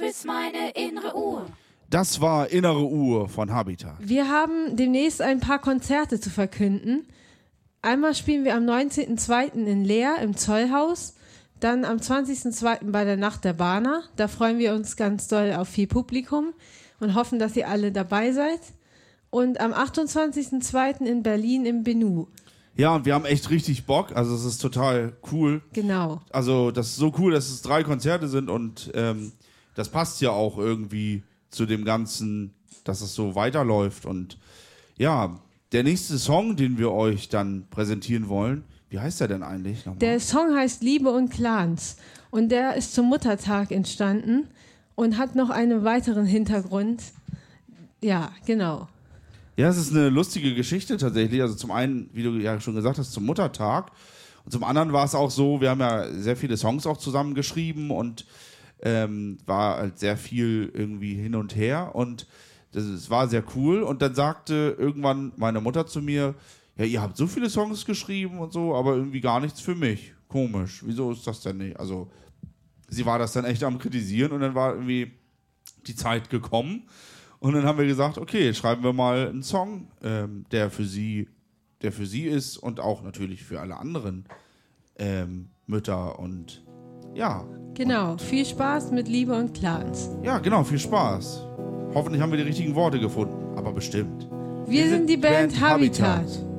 bist meine innere Uhr. Das war Innere Uhr von Habitat. Wir haben demnächst ein paar Konzerte zu verkünden. Einmal spielen wir am 19.02. in Leer im Zollhaus, dann am 20.02. bei der Nacht der Bahner. Da freuen wir uns ganz doll auf viel Publikum und hoffen, dass ihr alle dabei seid. Und am 28.02. in Berlin im Benu. Ja, und wir haben echt richtig Bock. Also es ist total cool. Genau. Also das ist so cool, dass es 3 Konzerte sind und das passt ja auch irgendwie zu dem Ganzen, dass es so weiterläuft. Und ja, der nächste Song, den wir euch dann präsentieren wollen, wie heißt der denn eigentlich nochmal? Der Song heißt Liebe und Clans und der ist zum Muttertag entstanden und hat noch einen weiteren Hintergrund. Ja, genau. Ja, es ist eine lustige Geschichte tatsächlich. Also zum einen, wie du ja schon gesagt hast, zum Muttertag. Und zum anderen war es auch so, wir haben ja sehr viele Songs auch zusammen geschrieben und war halt sehr viel irgendwie hin und her. Und es war sehr cool. Und dann sagte irgendwann meine Mutter zu mir, ja, ihr habt so viele Songs geschrieben und so, aber irgendwie gar nichts für mich. Komisch. Wieso ist das denn nicht? Also sie war das dann echt am Kritisieren und dann war irgendwie die Zeit gekommen. Und dann haben wir gesagt, okay, schreiben wir mal einen Song, der für sie ist und auch natürlich für alle anderen Mütter und ja. Genau, viel Spaß mit Liebe und Clans. Ja, genau, viel Spaß. Hoffentlich haben wir die richtigen Worte gefunden, aber bestimmt. Wir sind die Band Habitat.